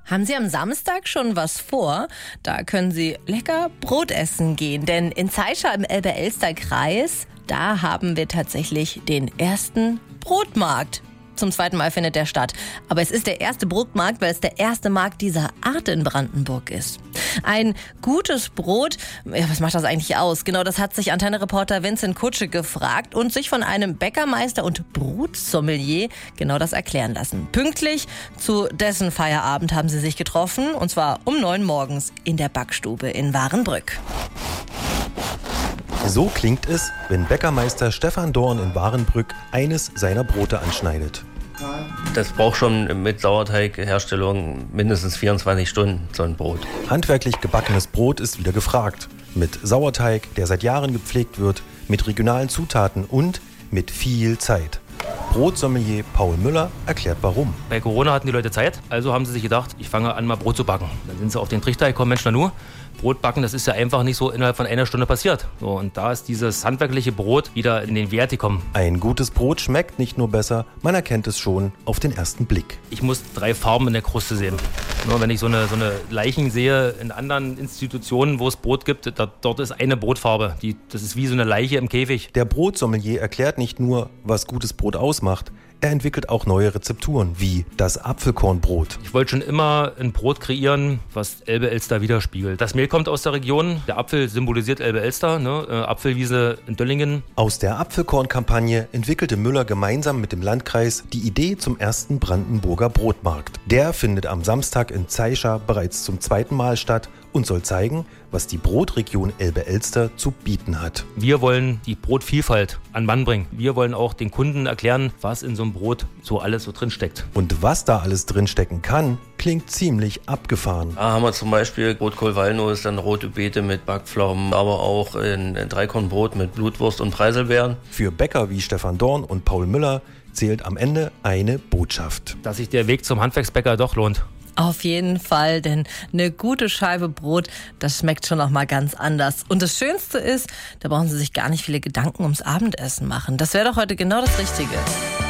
Haben Sie am Samstag schon was vor? Da können Sie lecker Brot essen gehen, denn in Zeischa im Elbe-Elster-Kreis, da haben wir tatsächlich den ersten Brotmarkt. Zum zweiten Mal findet der statt. Aber es ist der erste Brotmarkt, weil es der erste Markt dieser Art in Brandenburg ist. Ein gutes Brot, ja, was macht das eigentlich aus? Genau, das hat sich Antenne-Reporter Vincent Kutsche gefragt und sich von einem Bäckermeister und Brotsommelier genau das erklären lassen. Pünktlich zu dessen Feierabend haben sie sich getroffen, und zwar um 9 morgens in der Backstube in Warenbrück. So klingt es, wenn Bäckermeister Stefan Dorn in Warenbrück eines seiner Brote anschneidet. Das braucht schon mit Sauerteigherstellung mindestens 24 Stunden, so ein Brot. Handwerklich gebackenes Brot ist wieder gefragt. Mit Sauerteig, der seit Jahren gepflegt wird, mit regionalen Zutaten und mit viel Zeit. Brotsommelier Paul Müller erklärt warum. Bei Corona hatten die Leute Zeit, also haben sie sich gedacht, ich fange an, mal Brot zu backen. Dann sind sie auf den Trichter gekommen, Mensch, Nanu, Brot backen, das ist ja einfach nicht so innerhalb von einer Stunde passiert. So, und da ist dieses handwerkliche Brot wieder in den Wert gekommen. Ein gutes Brot schmeckt nicht nur besser, man erkennt es schon auf den ersten Blick. Ich muss 3 Farben in der Kruste sehen. Nur wenn ich so eine Leichen sehe in anderen Institutionen, wo es Brot gibt, dort ist eine Brotfarbe. Das ist wie so eine Leiche im Käfig. Der Brotsommelier erklärt nicht nur, was gutes Brot ausmacht, er entwickelt auch neue Rezepturen, wie das Apfelkornbrot. Ich wollte schon immer ein Brot kreieren, was Elbe-Elster widerspiegelt. Das Mehl kommt aus der Region, der Apfel symbolisiert Elbe-Elster, Apfelwiese in Döllingen. Aus der Apfelkornkampagne entwickelte Müller gemeinsam mit dem Landkreis die Idee zum ersten Brandenburger Brotmarkt. Der findet am Samstag in Zeischa bereits zum 2. Mal statt und soll zeigen, was die Brotregion Elbe-Elster zu bieten hat. Wir wollen die Brotvielfalt an Mann bringen. Wir wollen auch den Kunden erklären, was in so einem Brot so alles so drin steckt. Und was da alles drin stecken kann, klingt ziemlich abgefahren. Da haben wir zum Beispiel Rotkohl-Walnuss, dann rote Beete mit Backpflaumen, aber auch ein Dreikornbrot mit Blutwurst und Preiselbeeren. Für Bäcker wie Stefan Dorn und Paul Müller zählt am Ende eine Botschaft: Dass sich der Weg zum Handwerksbäcker doch lohnt. Auf jeden Fall, denn eine gute Scheibe Brot, das schmeckt schon noch mal ganz anders. Und das Schönste ist, da brauchen Sie sich gar nicht viele Gedanken ums Abendessen machen. Das wäre doch heute genau das Richtige.